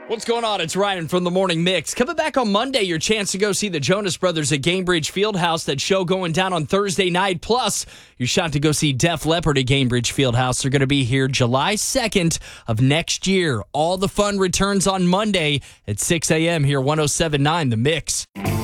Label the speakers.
Speaker 1: What's going on? It's Ryan from the Morning Mix. Coming back on Monday, your chance to go see the Jonas Brothers at Gainbridge Fieldhouse. That show going down on Thursday night. Plus, your shot to go see Def Leppard at Gainbridge Fieldhouse. They're going to be here July 2nd of next year. All the fun returns on Monday at 6 a.m. here, 107.9 The Mix.